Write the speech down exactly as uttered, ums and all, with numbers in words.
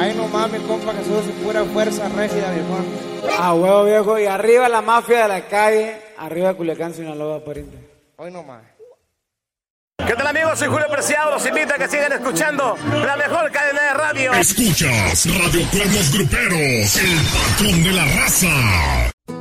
Ay, no mames, compa Jesús, y pura fuerza rígida, viejón. Ah, huevo, viejo. Y arriba la mafia de la calle. Arriba Culiacán, Sinaloa, pariente. Hoy no más. ¿Qué tal, amigos? Soy Julio Preciado. Los invito a que sigan escuchando la mejor cadena de radio. Escuchas Radio Cuernos Gruperos, el patrón de la raza.